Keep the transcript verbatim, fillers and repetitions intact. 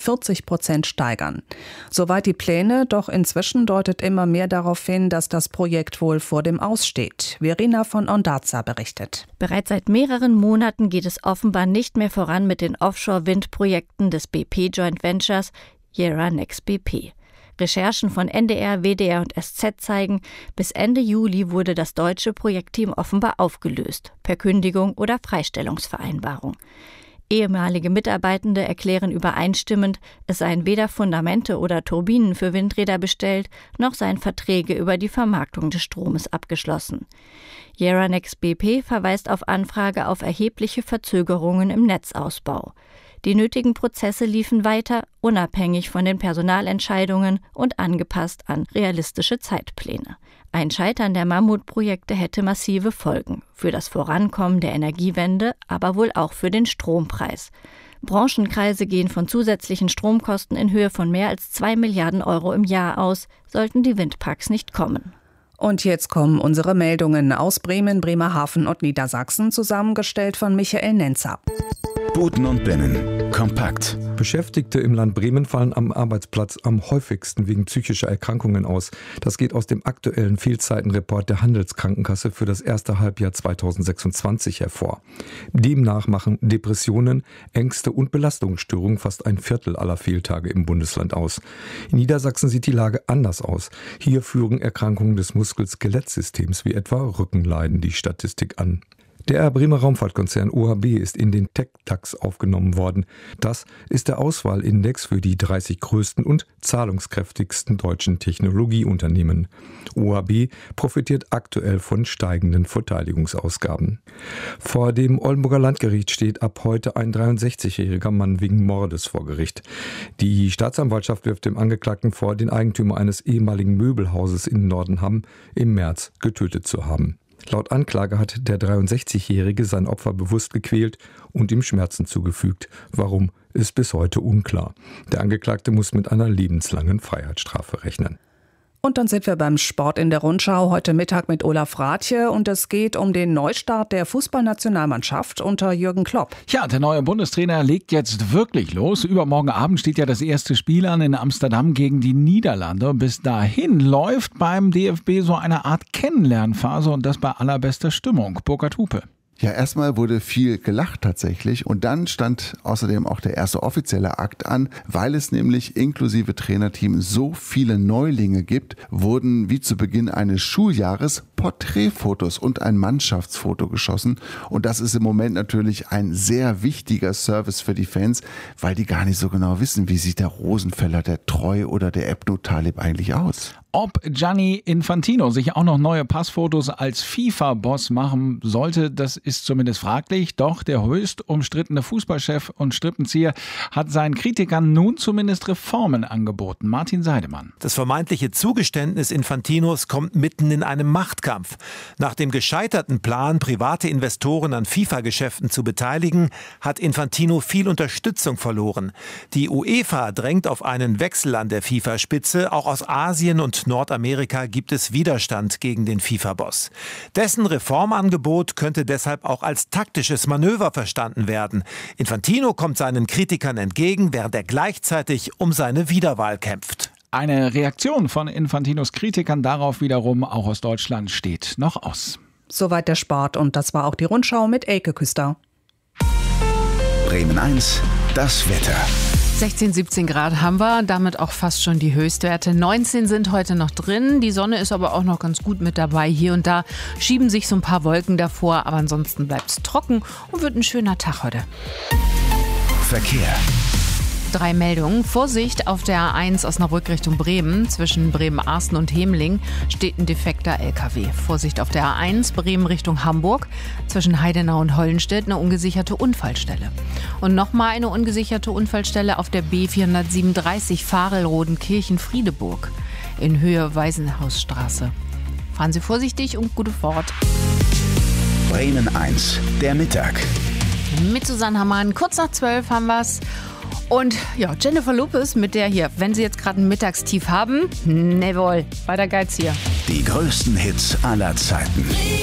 vierzig Prozent steigern. Soweit die Pläne, doch inzwischen deutet immer mehr darauf hin, dass das Projekt wohl vor dem Aus steht. Verena von Ondarza berichtet. Bereits seit mehreren Monaten geht es offenbar nicht mehr voran mit den Offshore-Windprojekten des B P Joint Ventures Yara Nex B P. Recherchen von N D R, W D R und S Z zeigen, bis Ende Juli wurde das deutsche Projektteam offenbar aufgelöst, per Kündigung oder Freistellungsvereinbarung. Ehemalige Mitarbeitende erklären übereinstimmend, es seien weder Fundamente oder Turbinen für Windräder bestellt, noch seien Verträge über die Vermarktung des Stromes abgeschlossen. Yara Nex B P verweist auf Anfrage auf erhebliche Verzögerungen im Netzausbau. Die nötigen Prozesse liefen weiter, unabhängig von den Personalentscheidungen und angepasst an realistische Zeitpläne. Ein Scheitern der Mammutprojekte hätte massive Folgen für das Vorankommen der Energiewende, aber wohl auch für den Strompreis. Branchenkreise gehen von zusätzlichen Stromkosten in Höhe von mehr als zwei Milliarden Euro im Jahr aus, sollten die Windparks nicht kommen. Und jetzt kommen unsere Meldungen aus Bremen, Bremerhaven und Niedersachsen, zusammengestellt von Michael Nenzer. Buten und Binnen. Kompakt. Beschäftigte im Land Bremen fallen am Arbeitsplatz am häufigsten wegen psychischer Erkrankungen aus. Das geht aus dem aktuellen Fehlzeitenreport der Handelskrankenkasse für das erste Halbjahr zweitausendsechsundzwanzig hervor. Demnach machen Depressionen, Ängste und Belastungsstörungen fast ein Viertel aller Fehltage im Bundesland aus. In Niedersachsen sieht die Lage anders aus. Hier führen Erkrankungen des Muskel-Skelettsystems wie etwa Rückenleiden die Statistik an. Der Bremer Raumfahrtkonzern O H B ist in den TechDAX aufgenommen worden. Das ist der Auswahlindex für die dreißig größten und zahlungskräftigsten deutschen Technologieunternehmen. O H B profitiert aktuell von steigenden Verteidigungsausgaben. Vor dem Oldenburger Landgericht steht ab heute ein dreiundsechzigjähriger Mann wegen Mordes vor Gericht. Die Staatsanwaltschaft wirft dem Angeklagten vor, den Eigentümer eines ehemaligen Möbelhauses in Nordenham im März getötet zu haben. Laut Anklage hat der dreiundsechzigjährige sein Opfer bewusst gequält und ihm Schmerzen zugefügt. Warum, ist bis heute unklar. Der Angeklagte muss mit einer lebenslangen Freiheitsstrafe rechnen. Und dann sind wir beim Sport in der Rundschau heute Mittag mit Olaf Rathje und es geht um den Neustart der Fußballnationalmannschaft unter Jürgen Klopp. Ja, der neue Bundestrainer legt jetzt wirklich los. Übermorgen Abend steht ja das erste Spiel an in Amsterdam gegen die Niederlande. Bis dahin läuft beim D F B so eine Art Kennenlernphase und das bei allerbester Stimmung. Burkhard Hupe. Ja, erstmal wurde viel gelacht tatsächlich und dann stand außerdem auch der erste offizielle Akt an, weil es nämlich inklusive Trainerteam so viele Neulinge gibt, wurden wie zu Beginn eines Schuljahres Porträtfotos und ein Mannschaftsfoto geschossen und das ist im Moment natürlich ein sehr wichtiger Service für die Fans, weil die gar nicht so genau wissen, wie sieht der Rosenfeller, der Treu oder der Ebnu Talib eigentlich aus. Ob Gianni Infantino sich auch noch neue Passfotos als FIFA-Boss machen sollte, das ist zumindest fraglich. Doch der höchst umstrittene Fußballchef und Strippenzieher hat seinen Kritikern nun zumindest Reformen angeboten. Martin Seidemann. Das vermeintliche Zugeständnis Infantinos kommt mitten in einem Machtkampf. Nach dem gescheiterten Plan, private Investoren an FIFA-Geschäften zu beteiligen, hat Infantino viel Unterstützung verloren. Die UEFA drängt auf einen Wechsel an der FIFA-Spitze. Auch aus Asien und Nordamerika gibt es Widerstand gegen den FIFA-Boss. Dessen Reformangebot könnte deshalb auch als taktisches Manöver verstanden werden. Infantino kommt seinen Kritikern entgegen, während er gleichzeitig um seine Wiederwahl kämpft. Eine Reaktion von Infantinos Kritikern darauf wiederum, auch aus Deutschland, steht noch aus. Soweit der Sport und das war auch die Rundschau mit Elke Küster. Bremen eins, das Wetter. sechzehn, siebzehn Grad haben wir, damit auch fast schon die Höchstwerte. neunzehn sind heute noch drin, die Sonne ist aber auch noch ganz gut mit dabei. Hier und da schieben sich so ein paar Wolken davor, aber ansonsten bleibt es trocken und wird ein schöner Tag heute. Verkehr. Drei Meldungen. Vorsicht, auf der A eins Osnabrück Richtung Bremen. Zwischen Bremen-Arsten und Hemling steht ein defekter L K W. Vorsicht auf der A eins Bremen Richtung Hamburg. Zwischen Heidenau und Hollenstedt eine ungesicherte Unfallstelle. Und nochmal eine ungesicherte Unfallstelle auf der B vierhundertsiebenunddreißig Farel-Rodenkirchen-Friedeburg in Höhe Waisenhausstraße. Fahren Sie vorsichtig und gute Fahrt. Bremen eins, der Mittag. Mit Susanne Hammann, kurz nach zwölf haben wir's. Und ja, Jennifer Lopez mit der hier, wenn Sie jetzt gerade ein Mittagstief haben, ne wohl, weiter geht's hier. Die größten Hits aller Zeiten.